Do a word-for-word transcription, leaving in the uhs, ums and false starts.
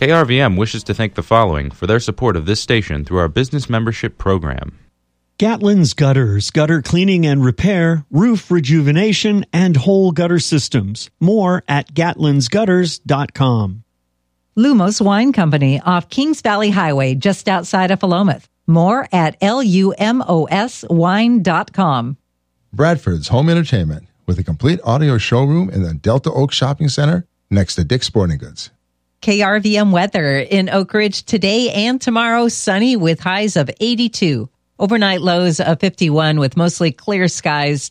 K R V M wishes to thank the following for their support of this station through our business membership program. Gatlin's Gutters, gutter cleaning and repair, roof rejuvenation, and whole gutter systems. More at gatlins gutters dot com. Lumos Wine Company off Kings Valley Highway, just outside of Philomath. More at lumos wine dot com. Bradford's Home Entertainment, with a complete audio showroom in the Delta Oak Shopping Center next to Dick's Sporting Goods. K R V M weather in Oak Ridge today and tomorrow, sunny with highs of eighty-two. Overnight lows of fifty-one with mostly clear skies.